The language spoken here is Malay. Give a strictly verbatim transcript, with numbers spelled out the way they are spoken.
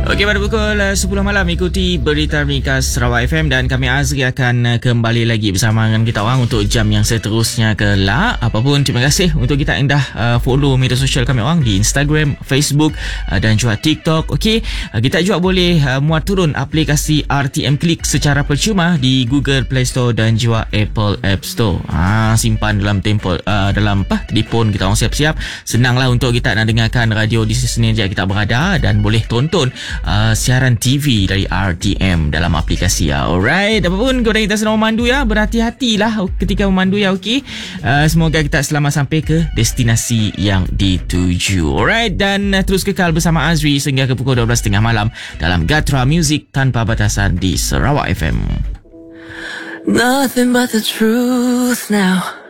Okey, pada pukul uh, sepuluh malam ikuti Berita Ringkas Sarawak F M dan kami Azri akan uh, kembali lagi bersama dengan kita orang untuk jam yang seterusnya kelak. Apapun, terima kasih untuk kita yang dah uh, follow media sosial kami orang di Instagram, Facebook uh, dan juga TikTok. Okey, uh, kita juga boleh uh, muat turun aplikasi R T M Click secara percuma di Google Play Store dan juga Apple App Store. Ha, simpan dalam tempo uh, dalam apa telefon kita orang siap-siap. Senanglah untuk kita nak dengarkan radio di sini saja kita berada dan boleh tonton Uh, siaran T V dari R T M dalam aplikasi ya. Alright, apapun kepada kita sedang memandu ya, berhati-hatilah ketika memandu ya. Okey, uh, semoga kita selamat sampai ke destinasi yang dituju. Alright, dan uh, terus kekal bersama Azri sehingga ke pukul dua belas tiga puluh malam dalam Gatra Music Tanpa Batasan di Sarawak F M. Nothing but the truth now.